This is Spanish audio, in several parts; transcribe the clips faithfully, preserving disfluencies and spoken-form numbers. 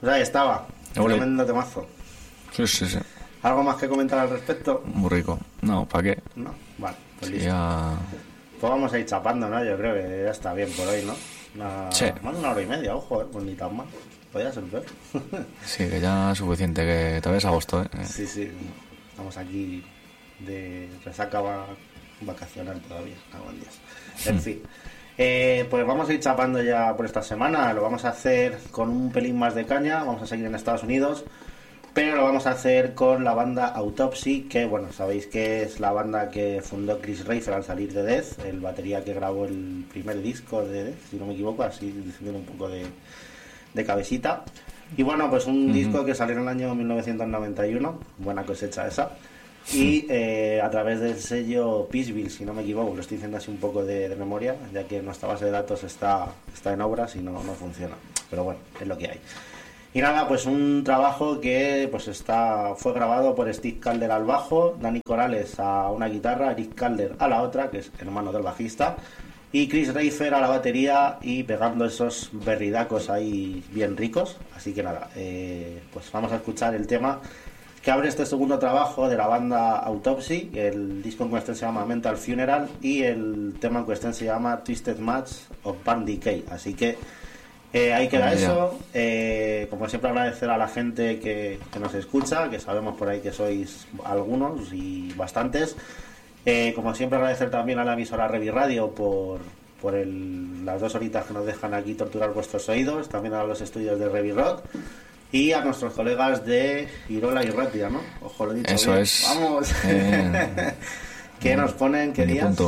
Pues ahí estaba, Ole. tremendo temazo. Sí, sí, sí. ¿Algo más que comentar al respecto? Muy rico. No, ¿para qué? No, vale, pues Sí, listo. ya... Pues vamos a ir chapando, ¿no? Yo creo que ya está bien por hoy, ¿no? Una... Sí. Más de una hora y media, ojo, ¿eh? Pues ni tan mal. Podría ser peor. Sí, que ya es suficiente, que todavía es agosto, ¿eh? Sí, sí. Estamos aquí de resaca va- vacacional todavía. Cago en Dios. En fin. Eh, pues vamos a ir chapando ya por esta semana. Lo vamos a hacer con un pelín más de caña. Vamos a seguir en Estados Unidos. Pero lo vamos a hacer con la banda Autopsy, que bueno, sabéis que es la banda que fundó Chris Reifer al salir de Death, el batería que grabó el primer disco de Death, si no me equivoco, así diciendo un poco de, de cabecita. Y bueno, pues un Ujú. disco que salió en el año mil novecientos noventa y uno, buena cosecha esa. Y eh, a través del sello Peaceville, si no me equivoco, lo estoy diciendo así un poco de, de memoria, ya que nuestra base de datos está, está en obras y no, no funciona. Pero bueno, es lo que hay. Y nada, pues un trabajo que pues está fue grabado por Steve Calder al bajo, Dani Corales a una guitarra, Eric Calder a la otra, que es hermano del bajista, y Chris Reifer a la batería y pegando esos berridacos ahí bien ricos. Así que nada, eh, pues vamos a escuchar el tema que abre este segundo trabajo de la banda Autopsy. El disco en cuestión se llama Mental Funeral y el tema en cuestión se llama Twisted Match of Burn Decay. Así que Eh, ahí queda Vaya. eso. Eh, como siempre, agradecer a la gente que, que nos escucha, que sabemos por ahí que sois algunos y bastantes. Eh, como siempre, agradecer también a la emisora Revi Radio por, por el, las dos horitas que nos dejan aquí torturar vuestros oídos, también a los estudios de Revi Rock y a nuestros colegas de Irola y Ratia, ¿no? Ojo, lo he dicho Eso bien. es. ¡Vamos! Eh, ¿Qué nos ponen? ¿Qué Ni días? punto.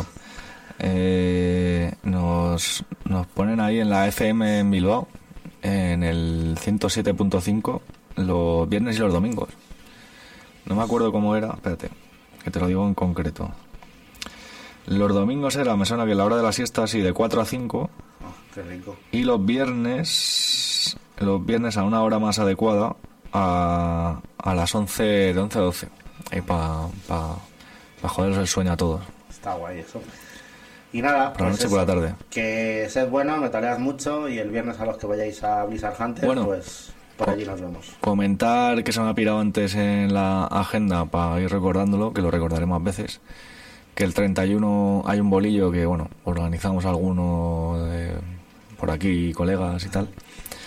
Eh, nos, nos ponen ahí en la F M en Bilbao, en el ciento siete punto cinco, los viernes y los domingos. No me acuerdo cómo era, espérate, que te lo digo en concreto. Los domingos era, me suena que la hora de la siesta, así de cuatro a cinco, Oh, qué rico. y los viernes, los viernes a una hora más adecuada, a, a las once, de once a doce, ahí para pa, pa joderos el sueño a todos. Está guay eso. Y nada, Por la pues noche, por la eso, tarde. que sed bueno, metalead mucho y el viernes a los que vayáis a Blizzard Hunter, Bueno. pues por allí nos vemos. Comentar que se me ha pirado antes en la agenda para ir recordándolo, que lo recordaré más veces, que el treinta y uno hay un bolillo que, bueno, organizamos alguno de por aquí, colegas y tal.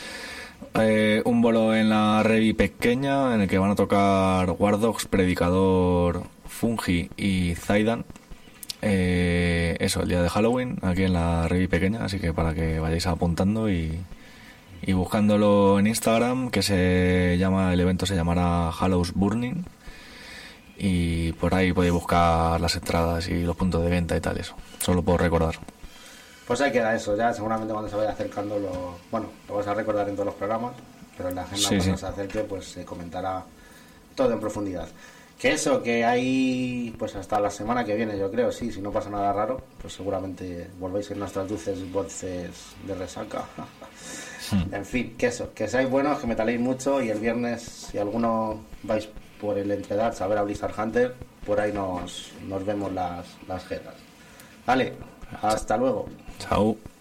Eh, un bolo en la Revi pequeña en el que van a tocar War Dogs, Predicador, Fungi y Zaidan. Eh, eso, el día de Halloween, aquí en la Revi pequeña, así que para que vayáis apuntando y, y buscándolo en Instagram, que se llama, el evento se llamará Hallows Burning, y por ahí podéis buscar las entradas y los puntos de venta y tal, eso. Solo puedo recordar. Pues ahí queda eso, ya seguramente cuando se vaya acercando lo, bueno, lo vas a recordar en todos los programas, pero en la agenda Sí, cuando sí. se acerque pues se comentará todo en profundidad. Que eso, que hay pues hasta la semana que viene, yo creo, sí, si no pasa nada raro, pues seguramente volvéis en nuestras dulces voces de resaca. En fin, que eso, que seáis buenos, que metaléis mucho y el viernes, si alguno vais por el Entredarts a ver a Blizzard Hunter, por ahí nos, nos vemos las, las jetas. Vale, hasta luego. Chao.